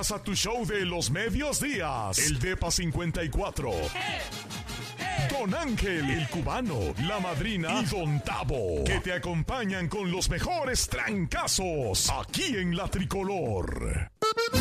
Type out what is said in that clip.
Llegas a tu show de los medios días, el Depa 54. Don Ángel, el cubano, la madrina y Don Tavo, que te acompañan con los mejores trancazos aquí en La Tricolor.